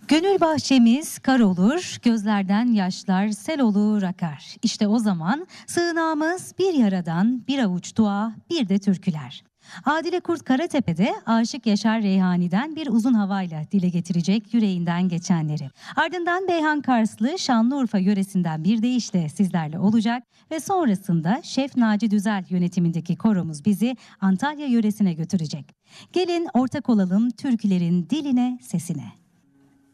Gönül bahçemiz kar olur, gözlerden yaşlar sel olur akar. İşte o zaman sığınağımız bir yaradan, bir avuç dua, bir de türküler. Adile Kurt Karatepe'de Aşık Yaşar Reyhani'den bir uzun havayla dile getirecek yüreğinden geçenleri. Ardından Beyhan Karslı Şanlıurfa yöresinden bir deyişle sizlerle olacak ve sonrasında Şef Naci Düzel yönetimindeki koromuz bizi Antalya yöresine götürecek. Gelin ortak olalım türkülerin diline, sesine.